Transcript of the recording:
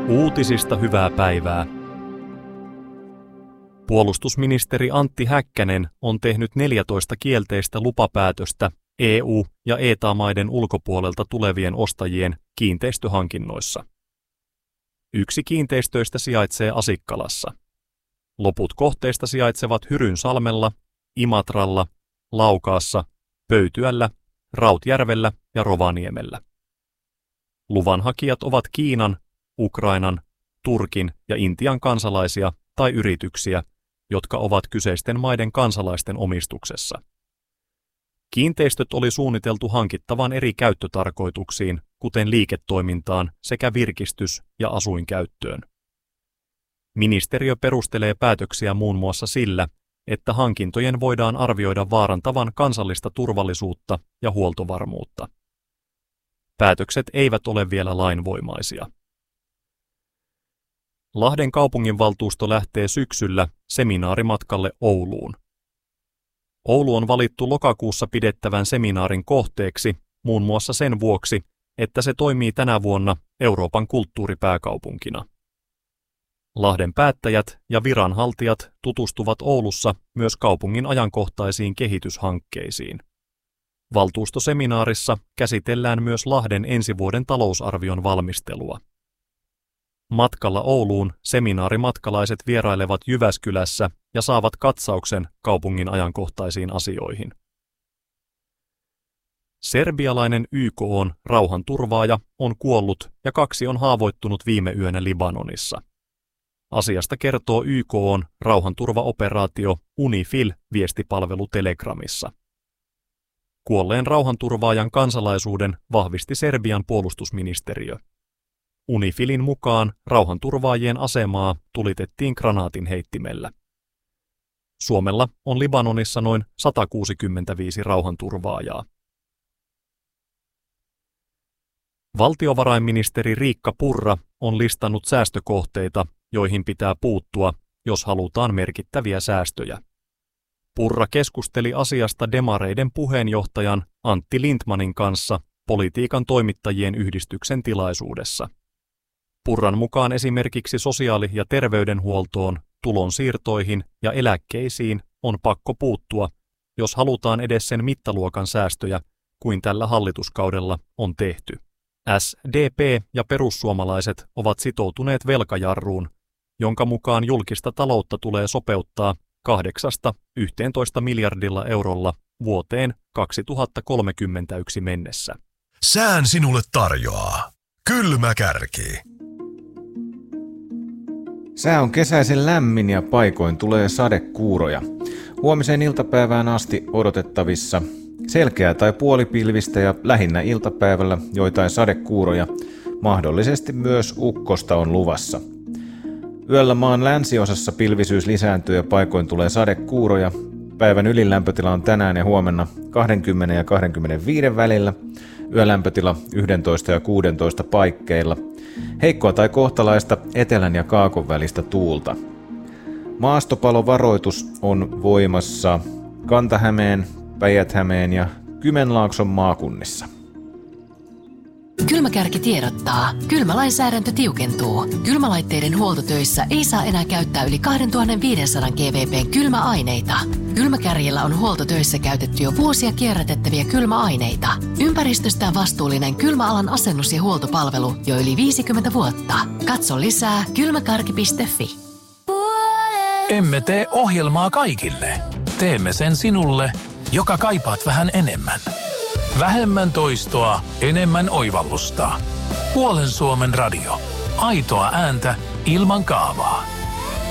Uutisista hyvää päivää. Puolustusministeri Antti Häkkänen on tehnyt 14 kielteistä lupapäätöstä EU- ja ETA-maiden ulkopuolelta tulevien ostajien kiinteistöhankinnoissa. Yksi kiinteistöistä sijaitsee Asikkalassa. Loput kohteista sijaitsevat Hyrynsalmella, Imatralla, Laukaassa, Pöytyällä, Rautjärvellä ja Rovaniemellä. Luvanhakijat ovat Kiinan, Ukrainan, Turkin ja Intian kansalaisia tai yrityksiä, jotka ovat kyseisten maiden kansalaisten omistuksessa. Kiinteistöt oli suunniteltu hankittavan eri käyttötarkoituksiin, kuten liiketoimintaan sekä virkistys- ja asuinkäyttöön. Ministeriö perustelee päätöksiä muun muassa sillä, että hankintojen voidaan arvioida vaarantavan kansallista turvallisuutta ja huoltovarmuutta. Päätökset eivät ole vielä lainvoimaisia. Lahden kaupunginvaltuusto lähtee syksyllä seminaarimatkalle Ouluun. Oulu on valittu lokakuussa pidettävän seminaarin kohteeksi muun muassa sen vuoksi, että se toimii tänä vuonna Euroopan kulttuuripääkaupunkina. Lahden päättäjät ja viranhaltijat tutustuvat Oulussa myös kaupungin ajankohtaisiin kehityshankkeisiin. Valtuustoseminaarissa käsitellään myös Lahden ensi vuoden talousarvion valmistelua. Matkalla Ouluun seminaarimatkalaiset vierailevat Jyväskylässä ja saavat katsauksen kaupungin ajankohtaisiin asioihin. Serbialainen YK:n rauhanturvaaja on kuollut ja 2 on haavoittunut viime yönä Libanonissa. Asiasta kertoo YK:n rauhanturvaoperaatio UNIFIL viestipalvelu Telegramissa. Kuolleen rauhanturvaajan kansalaisuuden vahvisti Serbian puolustusministeriö. UNIFILin mukaan rauhanturvaajien asemaa tulitettiin granaatinheittimellä. Suomella on Libanonissa noin 165 rauhanturvaajaa. Valtiovarainministeri Riikka Purra on listannut säästökohteita, joihin pitää puuttua, jos halutaan merkittäviä säästöjä. Purra keskusteli asiasta demareiden puheenjohtajan Antti Lindtmanin kanssa Politiikan toimittajien yhdistyksen tilaisuudessa. Purran mukaan esimerkiksi sosiaali- ja terveydenhuoltoon, tulonsiirtoihin ja eläkkeisiin on pakko puuttua, jos halutaan edes sen mittaluokan säästöjä kuin tällä hallituskaudella on tehty. SDP ja perussuomalaiset ovat sitoutuneet velkajarruun, jonka mukaan julkista taloutta tulee sopeuttaa 8–11 miljardilla eurolla vuoteen 2031 mennessä. Sään sinulle tarjoaa Kylmä Kärki. Sää on kesäisen lämmin ja paikoin tulee sadekuuroja. Huomiseen iltapäivään asti odotettavissa selkeää tai puolipilvistä ja lähinnä iltapäivällä joitain sadekuuroja. Mahdollisesti myös ukkosta on luvassa. Yöllä maan länsiosassa pilvisyys lisääntyy ja paikoin tulee sadekuuroja. Päivän ylilämpötila on tänään ja huomenna 20 ja 25 välillä. Yölämpötila 11 ja 16 paikkeilla. Heikkoa tai kohtalaista etelän ja kaakon välistä tuulta. Maastopalovaroitus on voimassa Kanta-Hämeen, Päijät-Hämeen ja Kymenlaakson maakunnissa. Kylmäkärki tiedottaa. Kylmälainsäädäntö tiukentuu. Kylmälaitteiden huoltotöissä ei saa enää käyttää yli 2500 GWP:n kylmäaineita. Kylmäkärjellä on huoltotöissä käytetty jo vuosia kierrätettäviä kylmäaineita. Ympäristöstään vastuullinen kylmäalan asennus- ja huoltopalvelu jo yli 50 vuotta. Katso lisää kylmäkarki.fi. Emme tee ohjelmaa kaikille. Teemme sen sinulle, joka kaipaat vähän enemmän. Vähemmän toistoa, enemmän oivallusta. Puolen Suomen radio. Aitoa ääntä ilman kaavaa.